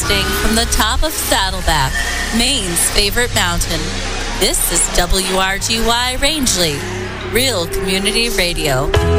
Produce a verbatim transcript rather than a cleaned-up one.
Broadcasting from the top of Saddleback, Maine's favorite mountain. This is W R G Y Rangeley, Real Community Radio.